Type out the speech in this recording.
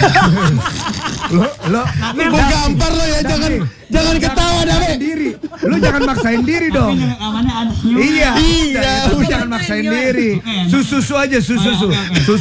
Lo gampar lo ya, jangan ketawa dah. Diri. Lu jangan maksain diri dong. Amannya ada senyum. Iya. Lu jangan maksain diri. Susu aja, susu.